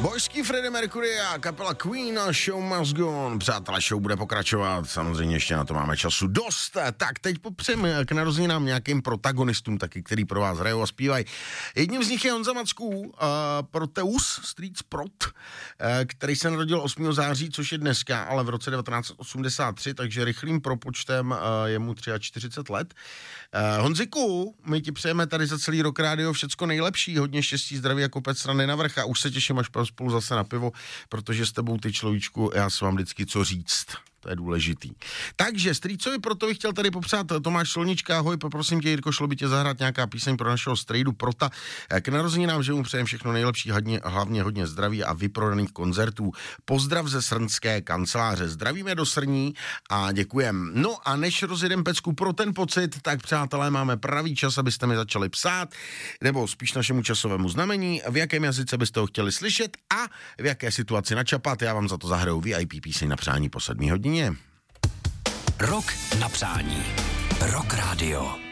Božský Freddie Mercury a kapela Queen a Show Must Go On. Přátelé, show bude pokračovat, samozřejmě ještě na to máme času dost. Tak teď popřeme k narozeninám nějakým protagonistům taky, který pro vás hrajou a zpívají. Jedním z nich je Honza Macků, Proteus, Street Prot, který se narodil 8. září, což je dneska, ale v roce 1983, takže rychlým propočtem je mu 43 let. Honziku, my ti přejeme tady za celý Rock Radio všecko nejlepší, hodně štěstí, zdraví a kopec strany na vrch a už se těším, až spolu zase na pivo, protože s tebou, ty človíčku, já si mám vždycky co říct. To je důležitý. Takže strýcovi proto bych chtěl tady popřát Tomáš Solnička, ahoj, poprosím tě, Jirko, šlo by tě zahrát nějaká píseň pro našeho strejdu Prota k narozeninám, že mu přejem všechno nejlepší, hlavně hodně zdraví a vyprodaných koncertů. Pozdrav ze srnské kanceláře. Zdravíme do Srní a děkujem. No a než rozjedem pecku pro ten pocit, tak přátelé, máme pravý čas, abyste mi začali psát, nebo spíš našemu časovému znamení, v jakém jazyce byste ho chtěli slyšet a v jaké situaci načapat. Já vám za to zahraju VIP píseň na přání po 7 hodině. Rok na přání. Rock Radio.